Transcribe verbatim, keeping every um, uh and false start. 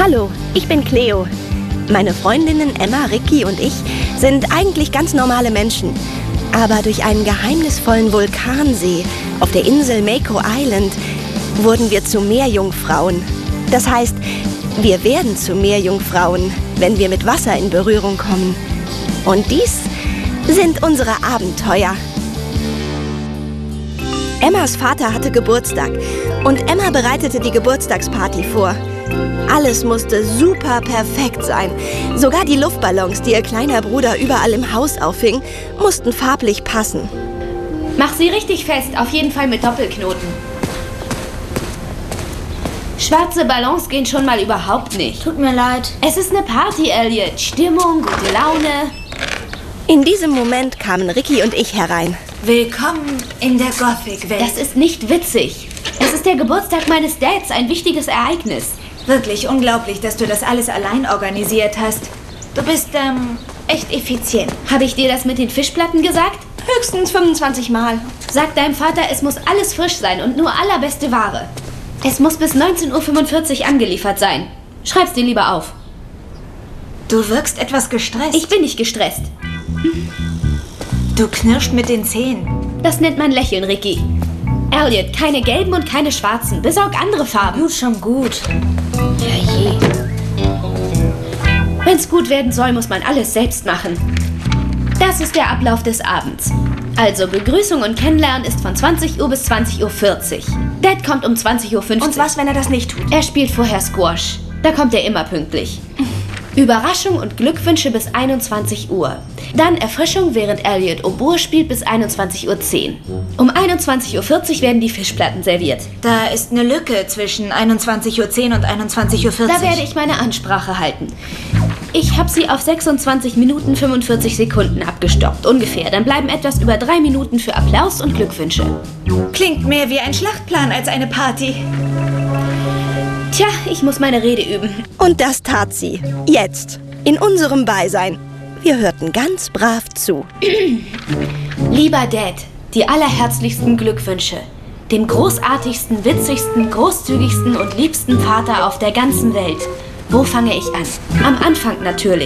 Hallo, ich bin Cleo. Meine Freundinnen Emma, Ricky und ich sind eigentlich ganz normale Menschen. Aber durch einen geheimnisvollen Vulkansee auf der Insel Mako Island wurden wir zu Meerjungfrauen. Das heißt, wir werden zu Meerjungfrauen, wenn wir mit Wasser in Berührung kommen. Und dies sind unsere Abenteuer. Emmas Vater hatte Geburtstag und Emma bereitete die Geburtstagsparty vor. Alles musste super perfekt sein. Sogar die Luftballons, die ihr kleiner Bruder überall im Haus auffing, mussten farblich passen. Mach sie richtig fest, auf jeden Fall mit Doppelknoten. Schwarze Ballons gehen schon mal überhaupt nicht. Tut mir leid. Es ist eine Party, Elliot. Stimmung, gute Laune. In diesem Moment kamen Ricky und ich herein. Willkommen in der Gothic-Welt. Das ist nicht witzig. Es ist der Geburtstag meines Dads, ein wichtiges Ereignis. Wirklich unglaublich, dass du das alles allein organisiert hast. Du bist, ähm, echt effizient. Habe ich dir das mit den Fischplatten gesagt? Höchstens fünfundzwanzig Mal. Sag deinem Vater, es muss alles frisch sein und nur allerbeste Ware. Es muss bis neunzehn Uhr fünfundvierzig angeliefert sein. Schreib's dir lieber auf. Du wirkst etwas gestresst. Ich bin nicht gestresst. Du knirscht mit den Zähnen. Das nennt man Lächeln, Ricky. Elliot, keine gelben und keine schwarzen. Besorg andere Farben. Gut, schon gut. Herrje. Wenn's gut werden soll, muss man alles selbst machen. Das ist der Ablauf des Abends. Also, Begrüßung und Kennenlernen ist von zwanzig Uhr bis zwanzig Uhr vierzig. Dad kommt um zwanzig Uhr fünfzig. Und was, wenn er das nicht tut? Er spielt vorher Squash. Da kommt er immer pünktlich. Überraschung und Glückwünsche bis einundzwanzig Uhr. Dann Erfrischung, während Elliot Oboe spielt bis einundzwanzig Uhr zehn. Um einundzwanzig Uhr vierzig werden die Fischplatten serviert. Da ist eine Lücke zwischen einundzwanzig Uhr zehn und einundzwanzig Uhr vierzig. Da werde ich meine Ansprache halten. Ich habe sie auf sechsundzwanzig Minuten fünfundvierzig Sekunden abgestoppt, ungefähr. Dann bleiben etwas über drei Minuten für Applaus und Glückwünsche. Klingt mehr wie ein Schlachtplan als eine Party. Tja, ich muss meine Rede üben. Und das tat sie. Jetzt. In unserem Beisein. Wir hörten ganz brav zu. Lieber Dad, die allerherzlichsten Glückwünsche. Dem großartigsten, witzigsten, großzügigsten und liebsten Vater auf der ganzen Welt. Wo fange ich an? Am Anfang natürlich.